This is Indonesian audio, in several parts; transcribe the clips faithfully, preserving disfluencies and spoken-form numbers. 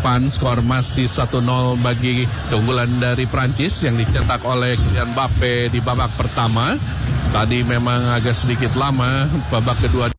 depan. Skor masih satu nol bagi keunggulan dari Prancis yang dicetak oleh Kylian Mbappe di babak pertama. Tadi memang agak sedikit lama babak kedua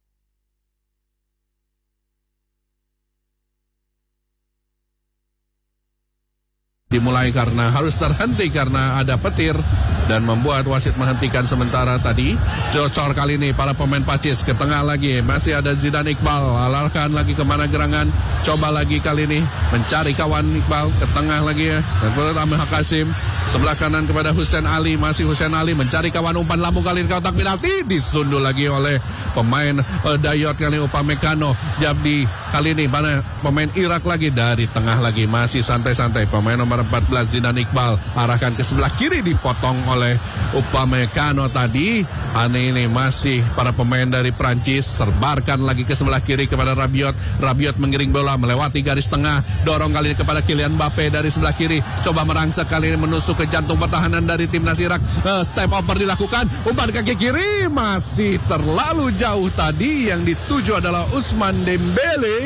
dimulai karena harus terhenti karena ada petir dan membuat wasit menghentikan sementara tadi. Cocor kali ini para pemain Prancis ke tengah lagi, masih ada Zidane Iqbal, alarkan lagi kemana gerangan, coba lagi kali ini mencari kawan Iqbal ke tengah lagi ya. Dan Amir Hakasim sebelah kanan kepada Hussein Ali, masih Hussein Ali mencari kawan, umpan lambung kali ini kotak penalti, disundul lagi oleh pemain uh, Dayot kali ini Upamecano. Jadi kali ini mana pemain Irak lagi dari tengah lagi, masih santai-santai pemain nomor empat belas Zidane Iqbal arahkan ke sebelah kiri, dipotong oleh Upamecano tadi. Aneh ini masih para pemain dari Prancis serbarkan lagi ke sebelah kiri kepada Rabiot. Rabiot mengiring bola melewati garis tengah, dorong kali ini kepada Kylian Mbappe dari sebelah kiri, coba merangsek kali ini menusuk ke jantung pertahanan dari timnas Irak. uh, Step over dilakukan, umpan kaki kiri masih terlalu jauh tadi, yang dituju adalah Ousmane Dembele,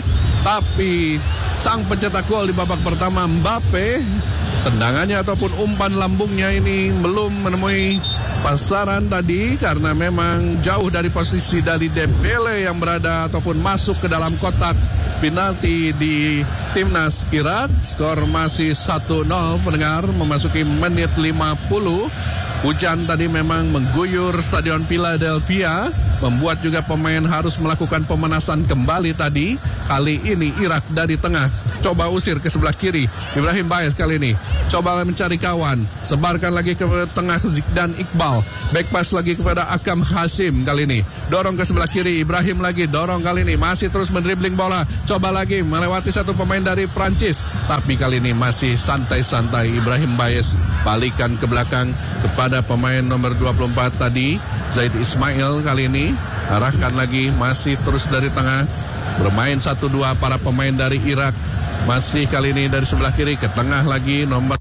tapi sang pencetak gol di babak pertama Mbappe, tendangannya ataupun umpan lambungnya ini belum menemui pasaran tadi karena memang jauh dari posisi dari Dembele yang berada ataupun masuk ke dalam kotak penalti di timnas Irak. Skor masih satu nol pendengar, memasuki menit lima puluh. Hujan tadi memang mengguyur Stadion Philadelphia, membuat juga pemain harus melakukan pemanasan kembali tadi. Kali ini Irak dari tengah, coba usir ke sebelah kiri. Ibrahim Baez kali ini coba mencari kawan, sebarkan lagi ke tengah dan Iqbal. Back pass lagi kepada Akam Hasim kali ini, dorong ke sebelah kiri. Ibrahim lagi dorong kali ini, masih terus mendribling bola, coba lagi melewati satu pemain dari Prancis, tapi kali ini masih santai-santai. Ibrahim Baez balikan ke belakang kepada pemain nomor dua puluh empat tadi, Zaid Ismail kali ini arahkan lagi, masih terus dari tengah, bermain satu dua para pemain dari Irak. Masih kali ini dari sebelah kiri ke tengah lagi, nomor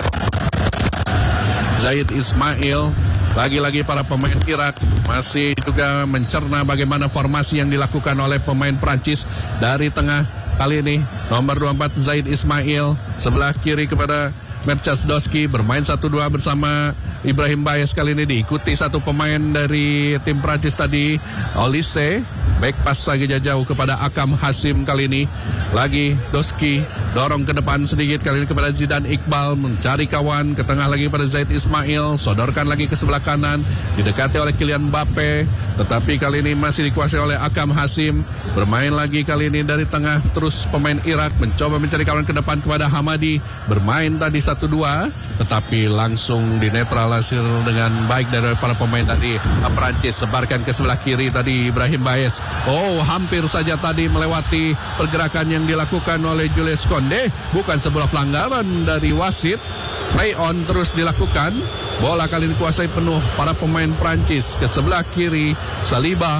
Zaid Ismail. Lagi-lagi para pemain Irak masih juga mencerna bagaimana formasi yang dilakukan oleh pemain Prancis dari tengah. Kali ini nomor dua puluh empat Zaid Ismail, sebelah kiri kepada Merchazdoski, bermain satu dua bersama Ibrahim Baez. Kali ini diikuti satu pemain dari tim Prancis tadi, Olise. Back pass lagi jauh kepada Akam Hasim kali ini. Lagi Doski dorong ke depan sedikit kali ini kepada Zidane Iqbal, mencari kawan ke tengah lagi pada Zaid Ismail, sodorkan lagi ke sebelah kanan, didekati oleh Kylian Mbappe, tetapi kali ini masih dikuasai oleh Akam Hasim. Bermain lagi kali ini dari tengah, terus pemain Irak mencoba mencari kawan ke depan kepada Hamadi. Bermain tadi satu dua, tetapi langsung dinetralisir dengan baik dari para pemain tadi Prancis. Sebarkan ke sebelah kiri tadi Ibrahim Baez. Oh, hampir saja tadi melewati pergerakan yang dilakukan oleh Jules Koundé. Bukan sebuah pelanggaran dari wasit. Play on terus dilakukan. Bola kali ini dikuasai penuh para pemain Prancis. Ke sebelah kiri Saliba,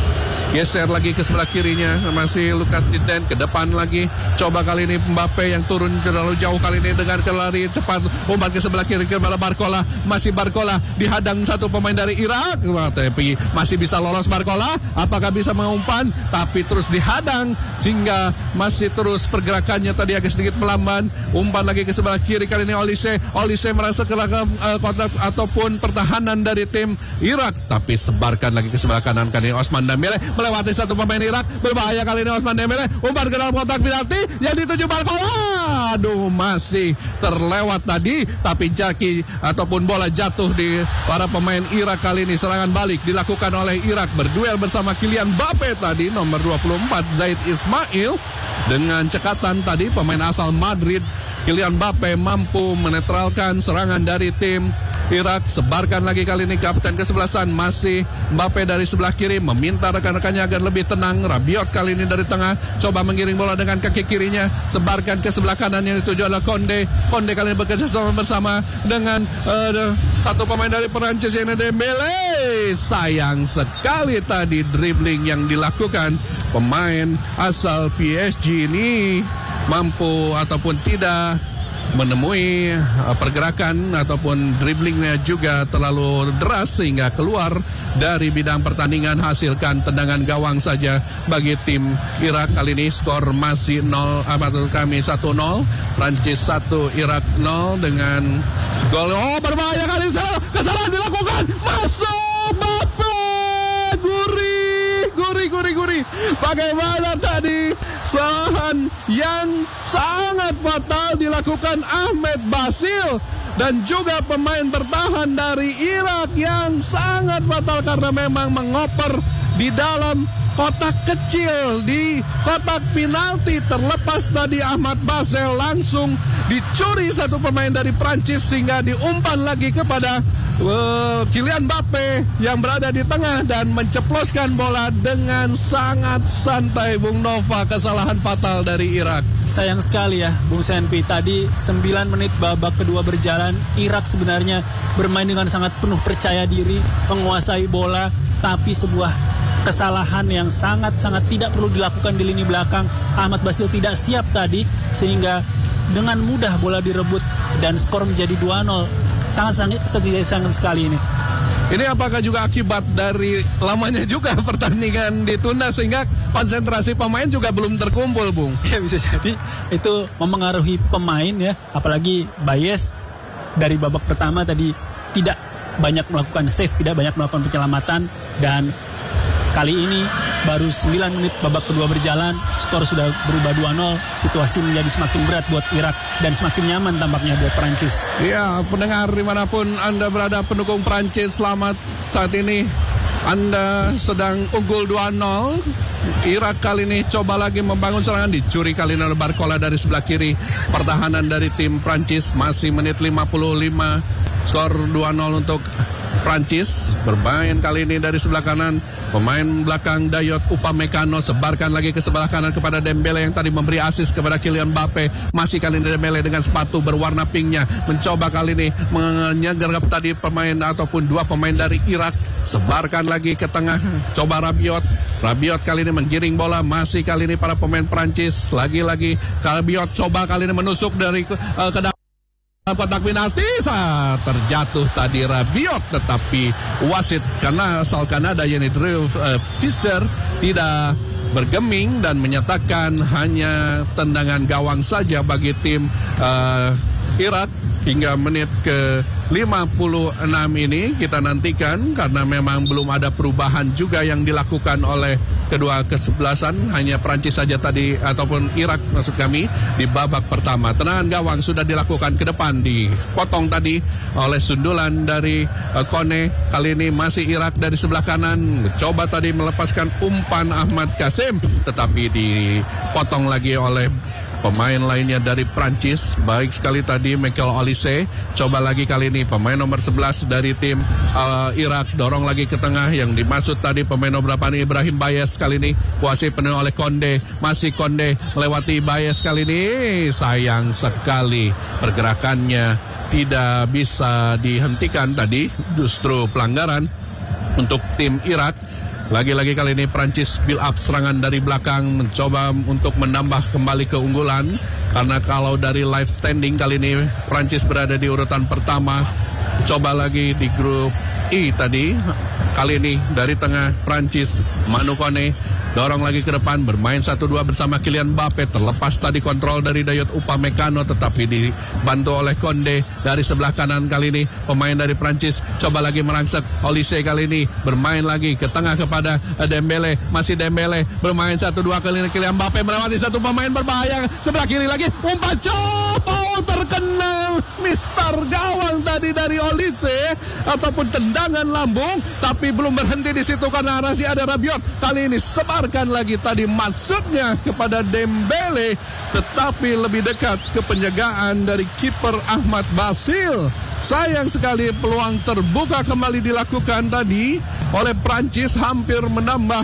geser lagi ke sebelah kirinya, masih Lucas Digne ke depan lagi. Coba kali ini Mbappe yang turun terlalu jauh kali ini dengan kelari cepat, umpan ke sebelah kiri kepada Barcola. Masih Barcola dihadang satu pemain dari Irak, tapi masih bisa lolos Barcola. Apakah bisa mengumpan? Tapi terus dihadang sehingga masih terus pergerakannya tadi agak sedikit melamban. Umpan lagi ke sebelah kiri kali ini Olise. Olise merasa ke uh, kotak ataupun pertahanan dari tim Irak, tapi sebarkan lagi ke sebelah kanan kali ini Ousmane Dembele melewati satu pemain Irak. Berbahaya kali ini Ousmane Dembele, umpan ke dalam kotak penalti yang dituju Barcola. Aduh, masih terlewat tadi, tapi jaki ataupun bola jatuh di para pemain Irak. Kali ini serangan balik dilakukan oleh Irak, berduel bersama Kylian Mbappe tadi, nomor dua puluh empat Zaid Ismail. Dengan cekatan tadi pemain asal Madrid Kylian Mbappe mampu menetralkan serangan dari tim Irak. Sebarkan lagi kali ini kapten kesebelasan, masih Mbappe dari sebelah kiri, meminta rekan-rekannya agar lebih tenang. Rabiot kali ini dari tengah, coba mengiring bola dengan kaki kirinya, sebarkan ke sebelah kanan yang dituju oleh Koundé. Koundé kali ini bekerja sama bersama dengan uh, satu pemain dari Perancis yang Dembele. Sayang sekali tadi dribbling yang dilakukan pemain asal P S G ini mampu ataupun tidak menemui uh, pergerakan ataupun driblingnya juga terlalu deras sehingga keluar dari bidang pertandingan, hasilkan tendangan gawang saja bagi tim Irak. Kali ini skor masih nol, amatur kami satu nol, Prancis satu, Irak nol dengan gol. Oh, berbahaya kali ini, kesalahan dilakukan, masuk Mbappe, gurih, gurih, gurih, gurih. Bagaimana tadi kesalahan yang sangat fatal dilakukan Ahmed Basil dan juga pemain bertahan dari Irak yang sangat fatal karena memang mengoper di dalam kotak kecil, di kotak penalti. Terlepas tadi Ahmad Basel langsung dicuri satu pemain dari Prancis sehingga diumpan lagi kepada uh, Kylian Mbappe yang berada di tengah dan menceploskan bola dengan sangat santai. Bung Nova, kesalahan fatal dari Irak. Sayang sekali ya Bung Senpi, tadi sembilan menit babak kedua berjalan, Irak sebenarnya bermain dengan sangat penuh percaya diri, menguasai bola, tapi sebuah kesalahan yang sangat-sangat tidak perlu dilakukan di lini belakang. Ahmad Basil tidak siap tadi sehingga dengan mudah bola direbut dan skor menjadi dua nol. Sangat-sangat sangat sekali ini. Ini apakah juga akibat dari lamanya juga pertandingan ditunda sehingga konsentrasi pemain juga belum terkumpul, Bung? Ya, bisa jadi itu mempengaruhi pemain ya, apalagi Bayes dari babak pertama tadi tidak banyak melakukan save, tidak banyak melakukan penyelamatan, dan kali ini baru sembilan menit babak kedua berjalan, skor sudah berubah dua nol. Situasi menjadi semakin berat buat Irak dan semakin nyaman tampaknya buat Prancis. Iya, pendengar dimanapun Anda berada, pendukung Prancis, selamat. Saat ini Anda sedang unggul dua nol. Irak kali ini coba lagi membangun serangan, dicuri kali ini oleh Barcola dari sebelah kiri. Pertahanan dari tim Prancis masih menit lima puluh lima. Skor dua nol untuk Prancis. Bermain kali ini dari sebelah kanan, pemain belakang Dayot Upamecano, sebarkan lagi ke sebelah kanan kepada Dembele yang tadi memberi asis kepada Kylian Mbappe. Masih kali ini Dembele dengan sepatu berwarna pinknya mencoba kali ini menyergap tadi pemain ataupun dua pemain dari Irak. Sebarkan lagi ke tengah, coba Rabiot. Rabiot kali ini menggiring bola, masih kali ini para pemain Prancis. Lagi-lagi Rabiot coba kali ini menusuk dari uh, ke dalam kotak penalti. Saat terjatuh tadi Rabiot, tetapi wasit karena asal Kanada Yannick uh, Fischer tidak bergeming dan menyatakan hanya tendangan gawang saja bagi tim uh, Irak. Hingga menit ke lima puluh enam ini kita nantikan karena memang belum ada perubahan juga yang dilakukan oleh kedua kesebelasan. Hanya Prancis saja tadi ataupun Irak maksud kami di babak pertama. Tendangan gawang sudah dilakukan ke depan, dipotong tadi oleh sundulan dari uh, Kone. Kali ini masih Irak dari sebelah kanan, coba tadi melepaskan umpan Ahmad Kasim tetapi dipotong lagi oleh pemain lainnya dari Prancis. Baik sekali tadi Michael Olise. Coba lagi kali ini pemain nomor sebelas dari tim uh, Irak. Dorong lagi ke tengah yang dimaksud tadi pemain nomor berapa nih, Ibrahim Bayes. Kali ini kuasai penuh oleh Konde. Masih Konde melewati Bayes kali ini. Sayang sekali pergerakannya tidak bisa dihentikan tadi. Justru pelanggaran untuk tim Irak. Lagi-lagi kali ini Prancis build up serangan dari belakang, mencoba untuk menambah kembali keunggulan. Karena kalau dari live standing kali ini Prancis berada di urutan pertama. Coba lagi di grup I tadi. Kali ini dari tengah Prancis, Manu Kone dorong lagi ke depan, bermain satu dua bersama Kylian Mbappe. Terlepas tadi kontrol dari Dayot Upamecano tetapi dibantu oleh Konde dari sebelah kanan. Kali ini pemain dari Prancis coba lagi merangsek. Olise kali ini bermain lagi ke tengah kepada Dembele. Masih Dembele bermain satu dua kali ini. Kylian Mbappe melewati satu pemain berbahaya sebelah kiri lagi. Umpan coba terkenal Mister Gawang tadi dari Olise ataupun tendangan lambung, tapi belum berhenti di situ karena masih ada Rabiot. Kali ini sebarkan lagi tadi maksudnya kepada Dembele, tetapi lebih dekat ke penjagaan dari kiper Ahmad Basil. Sayang sekali peluang terbuka kembali dilakukan tadi oleh Prancis, hampir menambah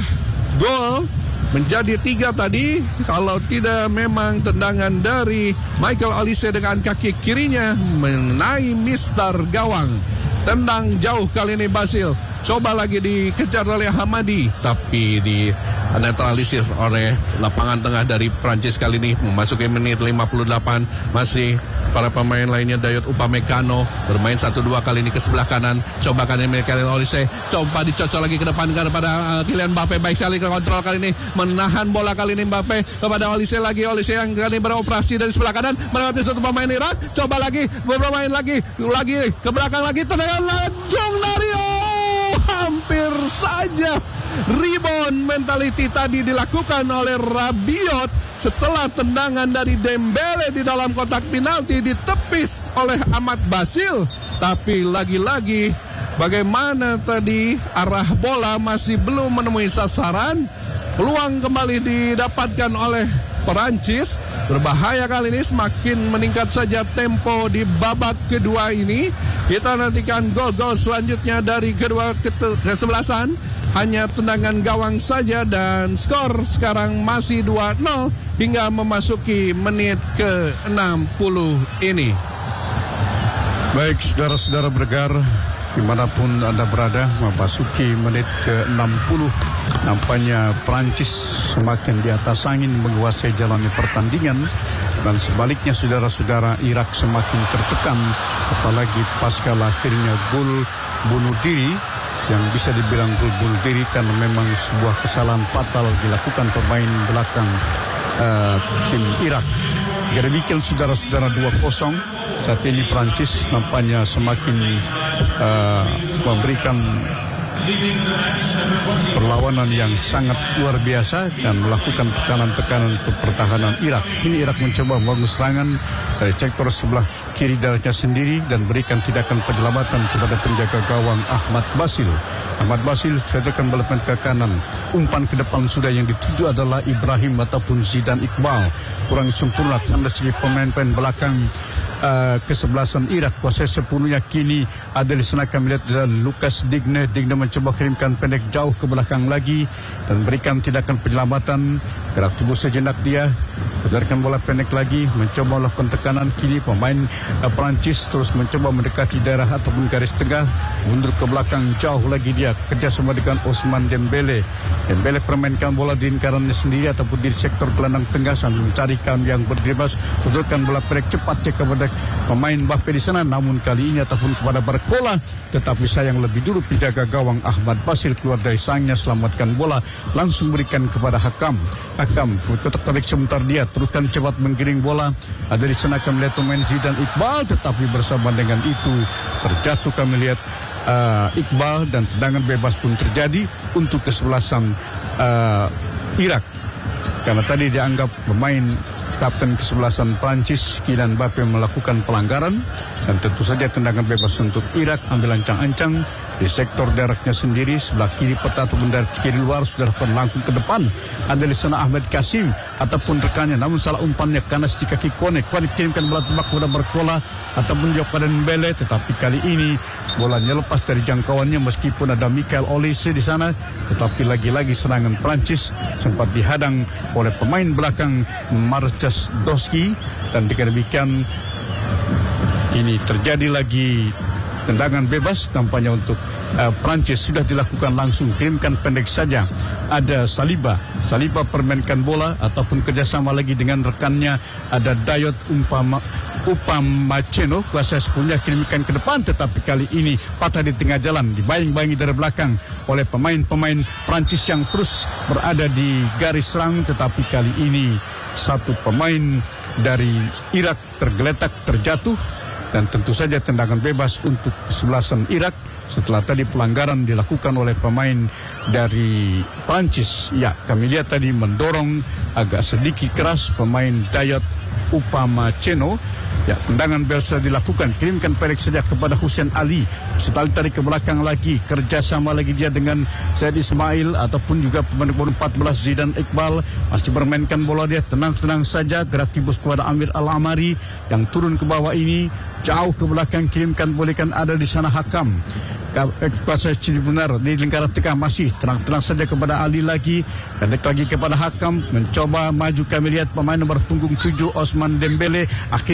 gol menjadi tiga tadi. Kalau tidak memang tendangan dari Michael Olise dengan kaki kirinya mengenai Mister Gawang. Tendang jauh kali ini Basil. Coba lagi dikejar oleh Hamadi, tapi di netralisir oleh lapangan tengah dari Prancis kali ini. Memasuki menit lima puluh delapan, masih para pemain lainnya. Dayot Upamecano bermain satu dua kali ini ke sebelah kanan. Coba kali ini Michael Olise. Coba dicocok lagi ke depan kepada uh, Kylian Mbappe. Baik sekali ke kontrol kali ini. Menahan bola kali ini Mbappe kepada Olise lagi. Olise yang kali ini beroperasi dari sebelah kanan. Melewati satu pemain Irak. Coba lagi bermain lagi. Lagi ke belakang lagi. Tendangan lajung dari oh, hampir saja. Rebound mentality tadi dilakukan oleh Rabiot setelah tendangan dari Dembele di dalam kotak penalti ditepis oleh Ahmad Basil. Tapi lagi-lagi bagaimana tadi arah bola masih belum menemui sasaran. Peluang kembali didapatkan oleh Perancis. Berbahaya kali ini, semakin meningkat saja tempo di babak kedua ini. Kita nantikan gol-gol selanjutnya dari kedua kesebelasan. Hanya tendangan gawang saja dan skor sekarang masih dua nol hingga memasuki menit ke enam puluh ini. Baik, saudara-saudara bergar, dimanapun Anda berada, memasuki menit ke enam puluh. Nampaknya Prancis semakin di atas angin menguasai jalannya pertandingan. Dan sebaliknya saudara-saudara, Irak semakin tertekan. Apalagi pasca lahirnya gol bunuh diri, yang bisa dibilang gol bunuh diri karena memang sebuah kesalahan fatal dilakukan pemain belakang uh, tim Irak. Jadi demikian saudara-saudara, dua kosong. Saat ini Prancis nampaknya semakin uh, memberikan perlawanan yang sangat luar biasa dan melakukan tekanan-tekanan ke pertahanan Irak. Ini Irak mencoba membangun serangan dari sektor sebelah kiri darahnya sendiri dan berikan tindakan penyelamatan kepada penjaga gawang Ahmad Basil. Ahmad Basil setelahkan balapan ke kanan. Umpan ke depan sudah yang dituju adalah Ibrahim ataupun Zidane Iqbal. Kurang sempurna karena segi pemain-pemain belakang Uh, kesebelasan Irak. Kuasa sepenuhnya kini ada di sana. Kami lihat dan Lucas Digne Digne mencoba kirimkan pendek jauh ke belakang lagi dan berikan tindakan penyelamatan. Gerak tubuh sejenak dia, keluarkan bola pendek lagi, mencoba melakukan tekanan. Kini pemain uh, Perancis terus mencoba mendekati daerah ataupun garis tengah, mundur ke belakang jauh lagi dia, kerjasama dengan Ousmane Dembele. Dembele permainkan bola di lingkarannya sendiri ataupun di sektor gelandang tengah sambil mencarikan yang berdribas, keluarkan bola pendek cepatnya kepada pemain Mbappe di sana, namun kali ini ataupun kepada Barcola, tetapi sayang lebih dulu penjaga gawang Ahmad Basil keluar dari sangnya, selamatkan bola, langsung berikan kepada Hakam. Hakam kotak tarik sebentar dia, teruskan cepat menggiring bola. Ada di sana kami lihat pemain Zidane Iqbal, tetapi bersama dengan itu terjatuh kami lihat uh, Iqbal dan tendangan bebas pun terjadi untuk kesebelasan uh, Irak. Karena tadi dianggap pemain kapten kesebelasan Prancis Kylian Mbappe melakukan pelanggaran, dan tentu saja tendangan bebas untuk Irak. Ambil ancang-ancang di sektor daratnya sendiri sebelah kiri peta ataupun dari kiri luar sudah langsung ke depan. Ada di sana Ahmed Kasim ataupun rekannya, namun salah umpannya karena si kaki Kone. Kone kirimkan bola tebak kepada Barcola ataupun juga pada Dembele, tetapi kali ini bolanya lepas dari jangkauannya meskipun ada Michael Olise di sana, tetapi lagi-lagi serangan Prancis sempat dihadang oleh pemain belakang Marcus Doski, dan dengan demikian kini terjadi lagi tendangan bebas tampaknya untuk uh, Prancis sudah dilakukan langsung, kirimkan pendek saja. Ada Saliba, Saliba permainkan bola ataupun kerjasama lagi dengan rekannya. Ada Dayot Umpama Upamecano, kuasa sepenuhnya kirimkan ke depan, tetapi kali ini patah di tengah jalan, dibayang-bayangi dari belakang oleh pemain-pemain Prancis yang terus berada di garis serang, tetapi kali ini satu pemain dari Irak tergeletak terjatuh. Dan tentu saja tendangan bebas untuk kesebelasan Irak setelah tadi pelanggaran dilakukan oleh pemain dari Prancis. Ya, kami lihat tadi mendorong agak sedikit keras pemain Dayot Upamecano. Ya, tendangan bebas sudah dilakukan, kirimkan pendek saja kepada Hussein Ali. Setelah tarik ke belakang lagi, kerjasama lagi dia dengan Zaid Ismail ataupun juga pemain nomor empat belas Zidane Iqbal. Masih bermainkan bola dia, tenang-tenang saja, gerak tibus kepada Amir Al-Amari yang turun ke bawah ini, jauh ke belakang, kirimkan bolehkan ada di sana Hakam. Kuasa ciri benar di lingkaran tengah, masih tenang-tenang saja kepada Ali lagi, pendek lagi kepada Hakam, mencoba maju. Kami lihat pemain nomor punggung tujuh Ousmane Dembele, akhirnya bola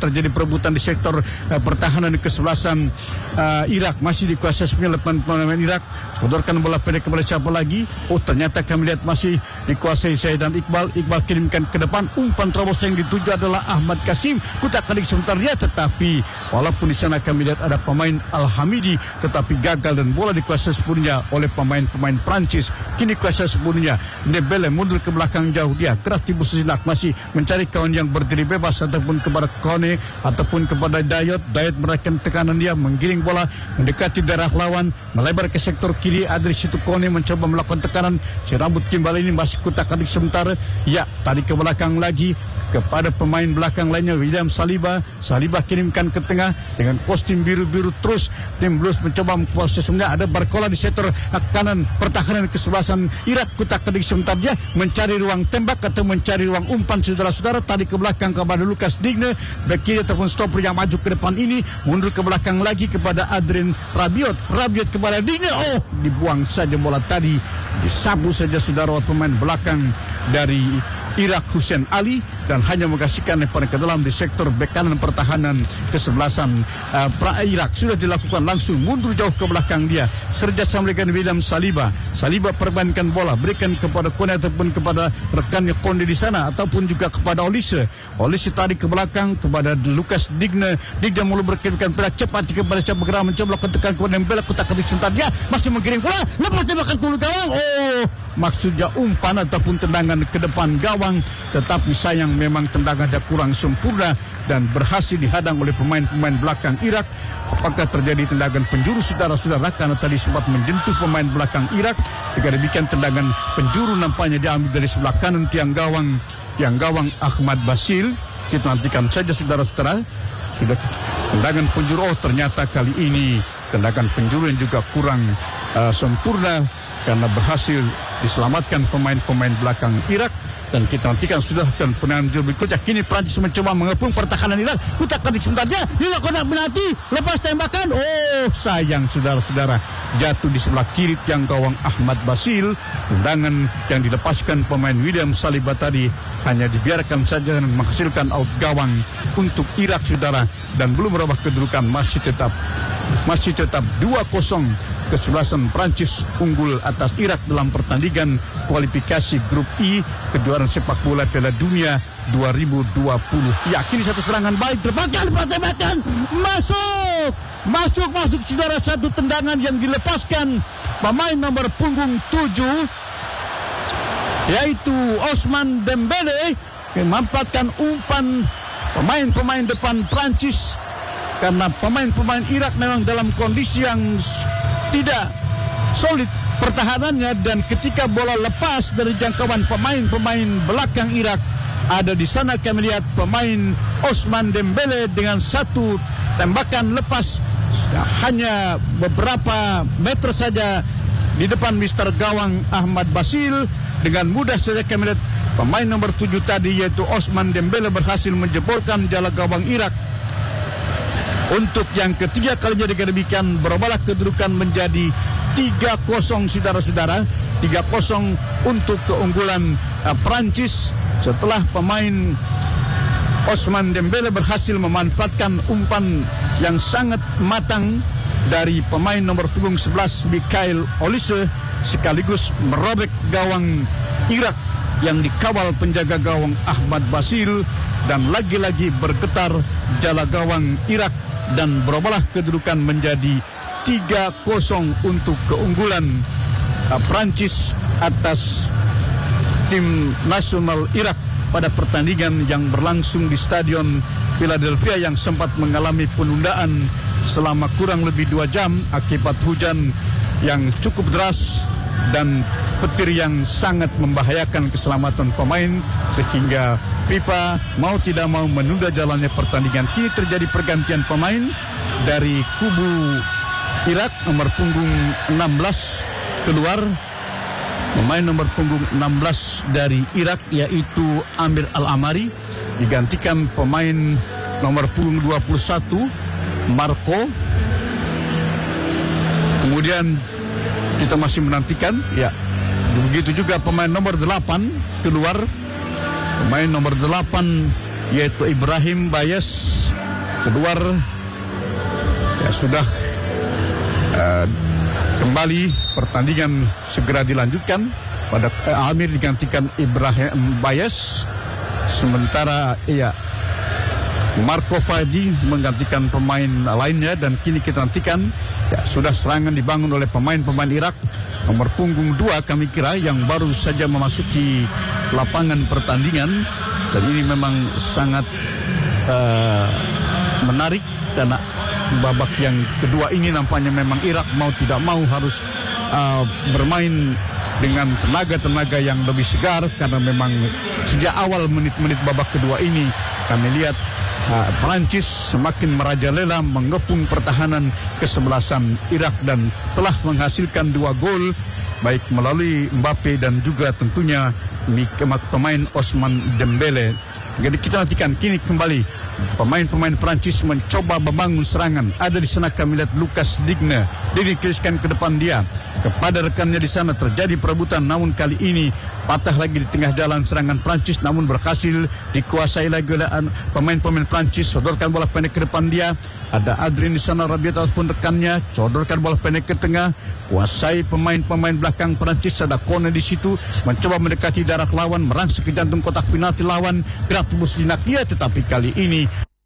terjadi perebutan di sektor uh, pertahanan di kesebelasan uh, Irak. Masih dikuasai oleh pemain Irak. Sodorkan bola pendek kepada siapa lagi? Oh, ternyata kami lihat masih dikuasai Zaidan Iqbal. Iqbal kirimkan ke depan. Umpan terobos yang dituju adalah Ahmad Kasim. Kutak-katik sebentar dia, tetapi walaupun di sana kami lihat ada pemain Al-Hamidi, tetapi gagal dan bola dikuasai sepenuhnya oleh pemain-pemain Prancis. Kini kuasai sepenuhnya. Dembele mundur ke belakang jauh, dia keras tibu sejenak, masih mencari kawan yang berdiri bebas ataupun kepada Kone ataupun kepada Dayot. Dayot meraihkan tekanan, dia menggiring bola mendekati daerah lawan, melebar ke sektor kiri. Ada di situ Kone mencoba melakukan tekanan. Si rambut kimbal ini masih kutak-katik sementara. Ya, tadi ke belakang lagi kepada pemain belakang lainnya William Saliba. Saliba kirimkan ke tengah dengan kostum biru-biru terus. Tim Blues mencoba memposisi sebenarnya. Ada Barcola di sektor kanan pertahanan kesebelasan Irak. Kutak-katik sebentar dia mencari ruang tembak atau mencari ruang umpan saudara-saudara. Tadi ke belakang kepada Lucas Digne, bek kiri ataupun stopper yang maju ke depan ini. Mundur ke belakang lagi kepada Adrien Rabiot. Rabiot kepada Digne. Oh, dibuang saja bola tadi. Disabu saja saudara pemain belakang dari Irak Hussein Ali dan hanya mengasihkan lemparan ke dalam di sektor bek kanan pertahanan kesebelasan uh, pra Irak. Sudah dilakukan langsung, mundur jauh ke belakang dia. Kerjasama dengan William Saliba. Saliba perbankan bola, berikan kepada Kone ataupun kepada rekannya Konde di sana ataupun juga kepada Olise. Olise tadi ke belakang kepada Lucas Digne. Digne mulai berkirikan perak cepat kepada siapa bergerak mencoba melakukan tekan kepada Dembele. Kutak-katik sebentar dia masih menggiring bola, lepas tembakan tulu gawang. Oh, maksudnya umpan ataupun tendangan ke depan gawang, tetapi sayang memang tendangannya kurang sempurna dan berhasil dihadang oleh pemain-pemain belakang Irak. Apakah terjadi tendangan penjuru saudara-saudara karena tadi sempat menjentuh pemain belakang Irak? Jika demikian tendangan penjuru nampaknya diambil dari sebelah kanan tiang gawang tiang gawang Ahmad Basil. Kita nantikan saja saudara-saudara. Sudah tendangan penjuru, oh ternyata kali ini tendangan penjuru yang juga kurang uh, sempurna karena berhasil diselamatkan pemain-pemain belakang Irak. Dan kita nantikan sudah dan penangan berikutnya. Kini Prancis mencoba mengepung pertahanan Irak. Kutak-katik sebentar dia, dia konak penalti, lepas tembakan. Oh, sayang saudara-saudara, jatuh di sebelah kiri tiang gawang Ahmad Basil. Tendangan yang dilepaskan pemain William Saliba tadi hanya dibiarkan saja dan menghasilkan out gawang untuk Irak saudara, dan belum merubah kedudukan. Masih tetap masih tetap dua kosong kesebelasan Prancis unggul atas Irak dalam pertandingan kualifikasi grup I kejuaraan sepak bola Piala Dunia dua ribu dua puluh. Ya, kini satu serangan baik terpakai tembakan masuk masuk masuk saudara, satu tendangan yang dilepaskan pemain nomor punggung tujuh yaitu Ousmane Dembele memanfaatkan umpan pemain-pemain depan Prancis karena pemain-pemain Irak memang dalam kondisi yang tidak solid pertahanannya, dan ketika bola lepas dari jangkauan pemain-pemain belakang Irak, ada di sana kami lihat pemain Ousmane Dembele dengan satu tembakan lepas hanya beberapa meter saja di depan mister gawang Ahmad Basil. Dengan mudah saja kami lihat pemain nomor tujuh tadi yaitu Ousmane Dembele berhasil menjebolkan jala gawang Irak. Untuk yang ketiga kalinya dengan demikian berubahlah kedudukan menjadi tiga kosong saudara-saudara. tiga kosong untuk keunggulan uh, Prancis setelah pemain Ousmane Dembele berhasil memanfaatkan umpan yang sangat matang dari pemain nomor punggung sebelas Mikhail Olise sekaligus merobek gawang Irak yang dikawal penjaga gawang Ahmad Basil, dan lagi-lagi bergetar jala gawang Irak dan berubahlah kedudukan menjadi tiga kosong untuk keunggulan uh, Prancis atas tim nasional Irak pada pertandingan yang berlangsung di Stadion Philadelphia yang sempat mengalami penundaan selama kurang lebih dua jam akibat hujan yang cukup deras dan petir yang sangat membahayakan keselamatan pemain, sehingga FIFA mau tidak mau menunda jalannya pertandingan. Kini terjadi pergantian pemain dari kubu Irak. Nomor punggung enam belas keluar, pemain nomor punggung enam belas dari Irak yaitu Amir Al-Amari digantikan pemain nomor punggung dua puluh satu Marco. Kemudian kita masih menantikan, ya, begitu juga pemain nomor delapan keluar, pemain nomor delapan yaitu Ibrahim Bayes keluar. Ya sudah uh, kembali pertandingan segera dilanjutkan. Pada uh, Amir digantikan Ibrahim Bayes, sementara ya Marco Fadi menggantikan pemain lainnya, dan kini kita nantikan ya sudah serangan dibangun oleh pemain-pemain Irak nomor punggung dua kami kira yang baru saja memasuki lapangan pertandingan, dan ini memang sangat uh, menarik karena babak yang kedua ini nampaknya memang Irak mau tidak mau harus uh, bermain dengan tenaga-tenaga yang lebih segar, karena memang sejak awal menit-menit babak kedua ini kami lihat uh, Perancis semakin merajalela mengepung pertahanan kesebelasan Irak dan telah menghasilkan dua gol baik melalui Mbappe dan juga tentunya pemain Osman Dembele. Jadi kita nantikan kini kembali pemain-pemain Perancis mencoba membangun serangan. Ada di sana kami lihat Lucas Digne dikiriskan ke depan dia kepada rekannya di sana, terjadi perebutan, namun kali ini patah lagi di tengah jalan serangan Perancis, namun berhasil dikuasai lagi oleh pemain-pemain Perancis. Sodorkan bola pendek ke depan dia, ada Adrien di sana, Rabiot ataupun rekannya, sodorkan bola pendek ke tengah, kuasai pemain-pemain belakang Perancis. Ada Kone di situ mencoba mendekati darat lawan, merangsek ke jantung kotak penalti lawan, gerak tembus jinak dia, tetapi kali ini